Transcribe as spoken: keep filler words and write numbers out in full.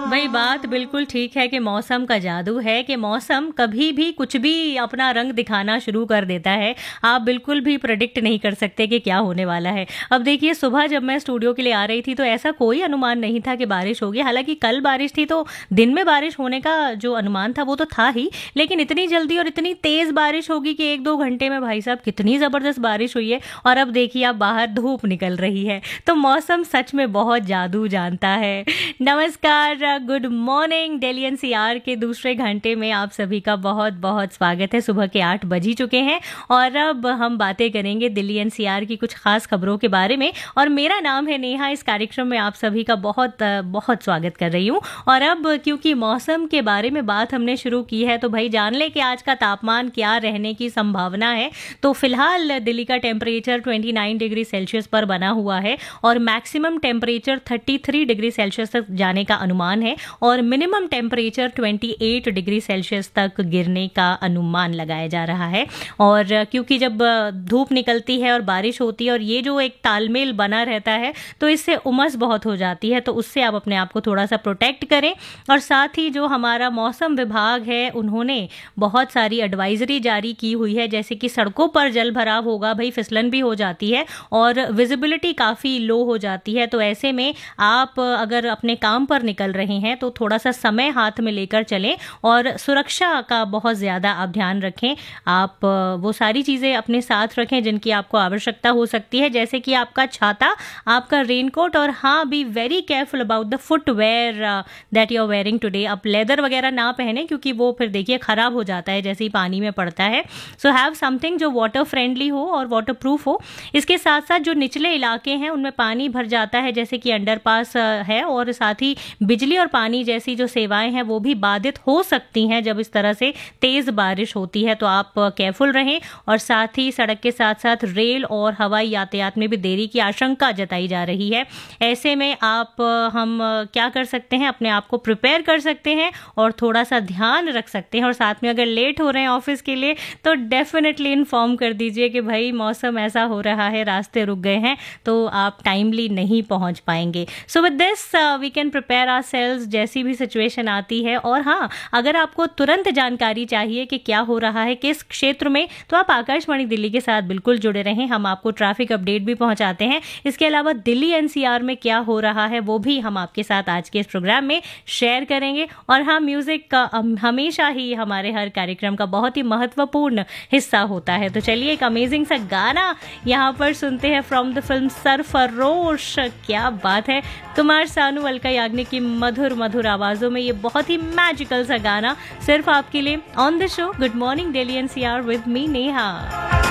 वही बात बिल्कुल ठीक है कि मौसम का जादू है कि मौसम कभी भी कुछ भी अपना रंग दिखाना शुरू कर देता है। आप बिल्कुल भी प्रेडिक्ट नहीं कर सकते कि क्या होने वाला है। अब देखिए, सुबह जब मैं स्टूडियो के लिए आ रही थी तो ऐसा कोई अनुमान नहीं था कि बारिश होगी। हालांकि कल बारिश थी तो दिन में बारिश होने का जो अनुमान था वो तो था ही, लेकिन इतनी जल्दी और इतनी तेज बारिश होगी कि एक दो घंटे में भाई साहब कितनी जबरदस्त बारिश हुई है। और अब देखिए, आप बाहर धूप निकल रही है, तो मौसम सच में बहुत जादू जानता है। नमस्कार, गुड मॉर्निंग। दिल्ली एनसीआर के दूसरे घंटे में आप सभी का बहुत बहुत स्वागत है। सुबह के आठ बज ही चुके हैं और अब हम बातें करेंगे दिल्ली एनसीआर की कुछ खास खबरों के बारे में। और मेरा नाम है नेहा। इस कार्यक्रम में आप सभी का बहुत बहुत स्वागत कर रही हूँ। और अब क्योंकि मौसम के बारे में बात हमने शुरू की है तो भाई जान ले कि आज का तापमान क्या रहने की संभावना है। तो फिलहाल दिल्ली का टेम्परेचर उनतीस डिग्री सेल्सियस पर बना हुआ है और मैक्सिमम टेम्परेचर तैंतीस डिग्री सेल्सियस तक जाने का अनुमान है और मिनिमम टेम्परेचर अट्ठाईस डिग्री सेल्सियस तक गिरने का अनुमान लगाया जा रहा है। और क्योंकि जब धूप निकलती है और बारिश होती है और ये जो एक तालमेल बना रहता है तो इससे उमस बहुत हो जाती है, तो उससे आप अपने आप को थोड़ा सा प्रोटेक्ट करें। और साथ ही जो हमारा मौसम विभाग है उन्होंने बहुत सारी एडवाइजरी जारी की हुई है, जैसे कि सड़कों पर जल भराव होगा, भाई फिसलन भी हो जाती है और विजिबिलिटी काफ़ी लो हो जाती है। तो ऐसे में आप अगर अपने काम पर निकल रहे हैं तो थोड़ा सा समय हाथ में लेकर चलें और सुरक्षा का बहुत ज़्यादा आप ध्यान रखें। आप वो सारी चीज़ें अपने साथ रखें जिनकी आपको आवश्यकता हो सकती है, जैसे कि आपका छाता, आपका रेनकोट और हाँ, be very careful about the footwear that you are wearing today. आप लेदर वगैरह ना पहने क्योंकि वो फिर देखिए ख़राब हो जाता है जैसे ही पानी में पड़ता है। सो हैव समथिंग जो वाटर फ्रेंडली हो और वाटर प्रूफ हो। इसके साथ साथ जो निचले इलाके हैं उनमें पानी भर जाता है, जैसे कि अंडरपास है, और साथ ही बिजली और पानी जैसी जो सेवाएं हैं वो भी बाधित हो सकती हैं जब इस तरह से तेज बारिश होती है। तो आप केयरफुल रहें। और साथ ही सड़क के साथ साथ रेल और हवाई यातायात में भी देरी की आशंका जताई जा रही है। ऐसे में आप हम क्या कर सकते हैं, अपने आप को प्रिपेयर कर सकते हैं और थोड़ा सा ध्यान रख सकते हैं। और साथ में अगर लेट हो रहे हैं ऑफिस के लिए तो डेफिनेटली इन्फॉर्म कर दीजिए कि भाई मौसम ऐसा हो रहा है, रास्ते रुक गए हैं, तो आप टाइमली नहीं पहुंच पाएंगे। So with this we can prepare ourselves जैसी भी सिचुएशन आती है। और हाँ, अगर आपको तुरंत जानकारी चाहिए कि क्या हो रहा है किस क्षेत्र में, तो आप आकाशवाणी दिल्ली के साथ बिल्कुल जुड़े रहें। हम आपको ट्रैफिक अपडेट भी पहुंचाते हैं। इसके अलावा दिल्ली एनसीआर में क्या हो रहा है वो भी हम आपके साथ आज के इस प्रोग्राम में शेयर करेंगे। और हाँ, म्यूजिक का हमेशा ही हमारे हर कार्यक्रम का बहुत ही महत्वपूर्ण हिस्सा होता है। तो चलिए एक अमेजिंग सा गाना यहाँ पर सुनते हैं फ्रॉम द फिल्म सरफरोश। क्या बात है, कुमार सानू, अलका याग्निक की मधुर मधुर आवाजों में ये बहुत ही मैजिकल सा गाना सिर्फ आपके लिए on the show good morning Delhi NCR with me Neha.